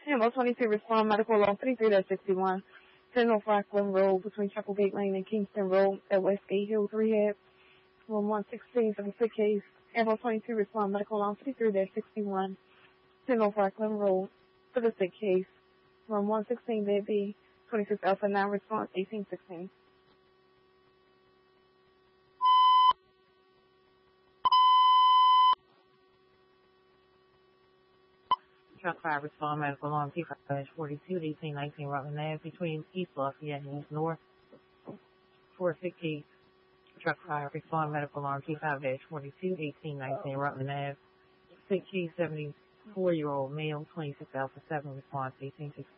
Ammo 22 respond medical along 33-61. 10 Franklin Road between Chapelgate Lane and Kingston Road at Westgate Hills Rehab. Room 116 for the sick case. Ammo 22 respond medical along 33-61. 10 Franklin Road for the sick case. Room 116 bed B. 26 Alpha 9 response 1816. Truck 5 respond medical along T5-42 1819 Rutland Ave between East Lafayette and East North for a sick case. Truck 5 respond medical along T5-42 1819 Rutland Ave. Sick case 74-year-old male 26 Alpha 7 response 1816.